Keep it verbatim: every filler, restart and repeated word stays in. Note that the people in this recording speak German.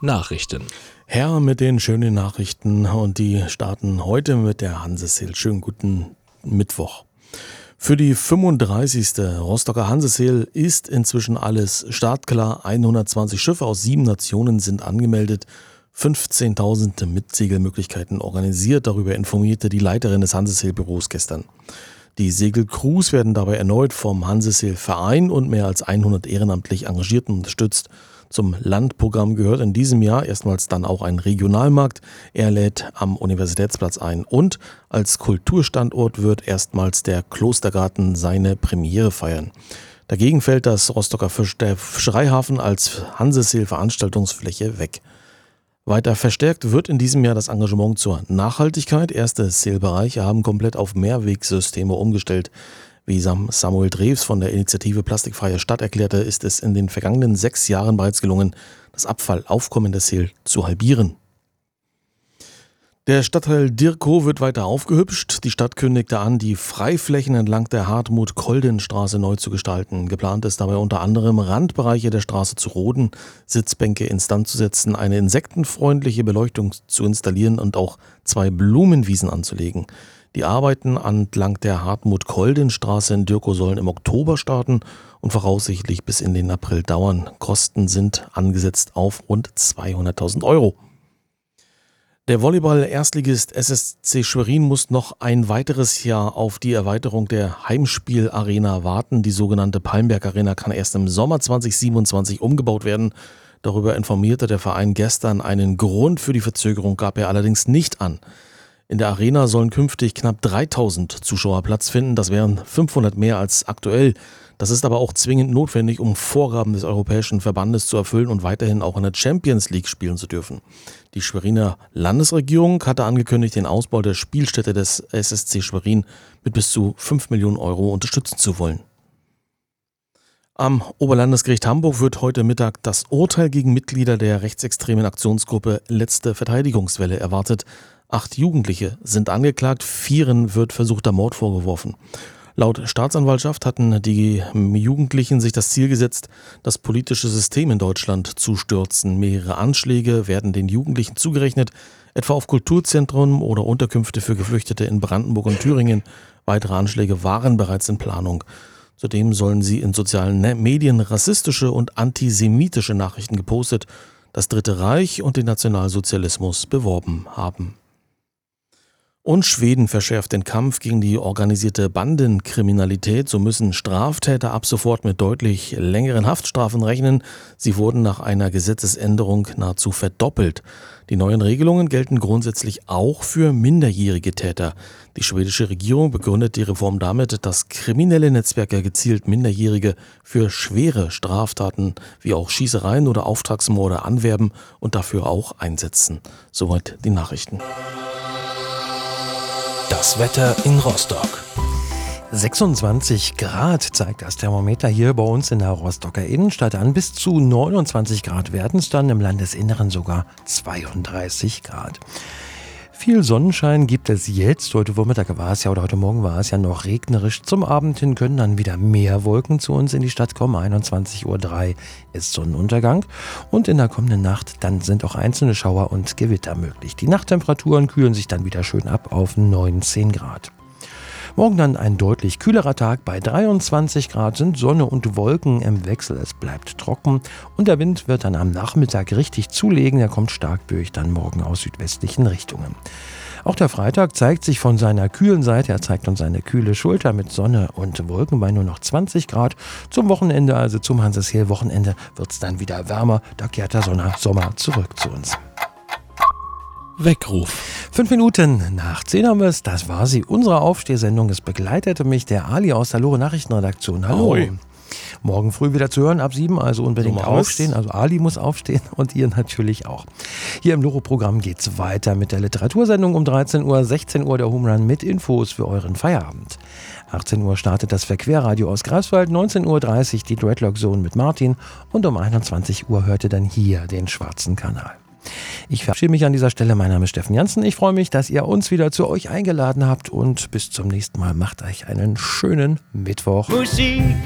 Nachrichten. Herr mit den schönen Nachrichten und die starten heute mit der Hanse-Sail. Schönen guten Mittwoch. Für die fünfunddreißigste Rostocker Hanse-Sail ist inzwischen alles startklar. hundertzwanzig Schiffe aus sieben Nationen sind angemeldet. fünfzehntausend Mitsegelmöglichkeiten organisiert. Darüber informierte die Leiterin des Hanse-Sail-Büros gestern. Die Segelcrews werden dabei erneut vom Hanse-Sail-Verein und mehr als hundert ehrenamtlich Engagierten unterstützt. Zum Landprogramm gehört in diesem Jahr erstmals dann auch ein Regionalmarkt. Er lädt am Universitätsplatz ein. Und als Kulturstandort wird erstmals der Klostergarten seine Premiere feiern. Dagegen fällt das Rostocker Fisch, der Fischereihafen als Hanse-Sail-Veranstaltungsfläche weg. Weiter verstärkt wird in diesem Jahr das Engagement zur Nachhaltigkeit. Erste Sailbereiche haben komplett auf Mehrwegsysteme umgestellt. Wie Samuel Drews von der Initiative Plastikfreie Stadt erklärte, ist es in den vergangenen sechs Jahren bereits gelungen, das Abfallaufkommen der Sail zu halbieren. Der Stadtteil Dirkow wird weiter aufgehübscht. Die Stadt kündigte an, die Freiflächen entlang der Hartmut-Kolden-Straße neu zu gestalten. Geplant ist dabei unter anderem, Randbereiche der Straße zu roden, Sitzbänke instand zu setzen, eine insektenfreundliche Beleuchtung zu installieren und auch zwei Blumenwiesen anzulegen. Die Arbeiten entlang der Hartmut-Kolden-Straße in Dirkow sollen im Oktober starten und voraussichtlich bis in den April dauern. Kosten sind angesetzt auf rund zweihunderttausend Euro. Der Volleyball-Erstligist S S C Schwerin muss noch ein weiteres Jahr auf die Erweiterung der Heimspielarena warten. Die sogenannte Palmberg Arena kann erst im Sommer zwanzig siebenundzwanzig umgebaut werden. Darüber informierte der Verein gestern. Einen Grund für die Verzögerung gab er allerdings nicht an. In der Arena sollen künftig knapp dreitausend Zuschauer Platz finden. Das wären fünfhundert mehr als aktuell. Das ist aber auch zwingend notwendig, um Vorgaben des Europäischen Verbandes zu erfüllen und weiterhin auch in der Champions League spielen zu dürfen. Die Schweriner Landesregierung hatte angekündigt, den Ausbau der Spielstätte des S S C Schwerin mit bis zu fünf Millionen Euro unterstützen zu wollen. Am Oberlandesgericht Hamburg wird heute Mittag das Urteil gegen Mitglieder der rechtsextremen Aktionsgruppe Letzte Verteidigungswelle erwartet. Acht Jugendliche sind angeklagt, vieren wird versuchter Mord vorgeworfen. Laut Staatsanwaltschaft hatten die Jugendlichen sich das Ziel gesetzt, das politische System in Deutschland zu stürzen. Mehrere Anschläge werden den Jugendlichen zugerechnet, etwa auf Kulturzentren oder Unterkünfte für Geflüchtete in Brandenburg und Thüringen. Weitere Anschläge waren bereits in Planung. Zudem sollen sie in sozialen Medien rassistische und antisemitische Nachrichten gepostet, das Dritte Reich und den Nationalsozialismus beworben haben. Und Schweden verschärft den Kampf gegen die organisierte Bandenkriminalität. So müssen Straftäter ab sofort mit deutlich längeren Haftstrafen rechnen. Sie wurden nach einer Gesetzesänderung nahezu verdoppelt. Die neuen Regelungen gelten grundsätzlich auch für minderjährige Täter. Die schwedische Regierung begründet die Reform damit, dass kriminelle Netzwerke gezielt Minderjährige für schwere Straftaten wie auch Schießereien oder Auftragsmorde anwerben und dafür auch einsetzen. Soweit die Nachrichten. Das Wetter in Rostock. sechsundzwanzig Grad zeigt das Thermometer hier bei uns in der Rostocker Innenstadt an. Bis zu neunundzwanzig Grad werden es dann, im Landesinneren sogar zweiunddreißig Grad. Viel Sonnenschein gibt es jetzt. Heute Vormittag war es ja, oder heute Morgen war es ja noch regnerisch. Zum Abend hin können dann wieder mehr Wolken zu uns in die Stadt kommen. einundzwanzig Uhr drei ist Sonnenuntergang. Und in der kommenden Nacht dann sind auch einzelne Schauer und Gewitter möglich. Die Nachttemperaturen kühlen sich dann wieder schön ab auf neunzehn Grad. Morgen dann ein deutlich kühlerer Tag. Bei dreiundzwanzig Grad sind Sonne und Wolken im Wechsel. Es bleibt trocken und der Wind wird dann am Nachmittag richtig zulegen. Er kommt stark böig dann morgen aus südwestlichen Richtungen. Auch der Freitag zeigt sich von seiner kühlen Seite. Er zeigt uns eine kühle Schulter mit Sonne und Wolken bei nur noch zwanzig Grad. Zum Wochenende, also zum Hanse-Sail-Wochenende, wird es dann wieder wärmer. Da kehrt der Sommer zurück zu uns. Weckruf. Fünf Minuten nach zehn haben wir es. Das war sie, unsere Aufstehsendung. Es begleitete mich der Ali aus der Lore Nachrichtenredaktion. Hallo. Ahoi. Morgen früh wieder zu hören, ab sieben, also unbedingt So aufstehen. Also Ali muss aufstehen und ihr natürlich auch. Hier im Loro-Programm geht's weiter mit der Literatursendung um dreizehn Uhr, sechzehn Uhr der Home Run mit Infos für euren Feierabend. achtzehn Uhr startet das Verquerradio aus Greifswald, neunzehn Uhr dreißig die Dreadlock Zone mit Martin und um einundzwanzig Uhr hört ihr dann hier den Schwarzen Kanal. Ich verabschiede mich an dieser Stelle. Mein Name ist Steffen Janssen. Ich freue mich, dass ihr uns wieder zu euch eingeladen habt und bis zum nächsten Mal. Macht euch einen schönen Mittwoch. Musik.